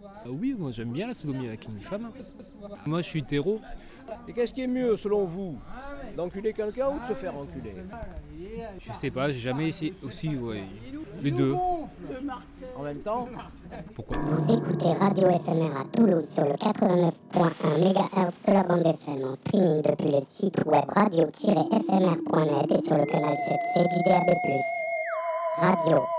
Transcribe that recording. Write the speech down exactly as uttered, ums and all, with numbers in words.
Euh, oui, moi j'aime bien la sodomie avec une femme. Moi je suis hétéro. Et qu'est-ce qui est mieux selon vous, d'enculer quelqu'un ou de se faire enculer? Je sais pas, j'ai jamais essayé aussi, ouais. Les deux. En même temps? Pourquoi? Vous écoutez Radio éphémère à Toulouse sur le quatre-vingt-neuf point un mégahertz de la bande F M en streaming depuis le site web radio tiret f m r point net et sur le canal sept C du D A B plus. Radio